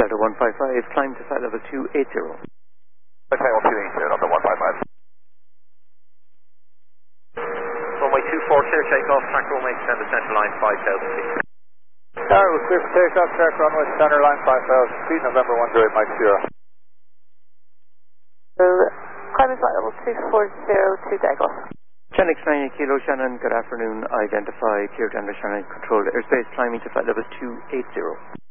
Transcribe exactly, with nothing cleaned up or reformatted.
Delta one five five, climb to flight level two eighty. Okay, one two eight zero, Delta one five five. Runway two four clear takeoff, track runway descend to center line five thousand feet. Tower, we're clear for takeoff, track runway center line five thousand feet, November one zero eight Mike zero. So, climbing flight level two four zero to takeoff. Chenix nine Kilo Shannon, good afternoon. Identify clear to Shannon, control airspace, climbing to flight level two eighty.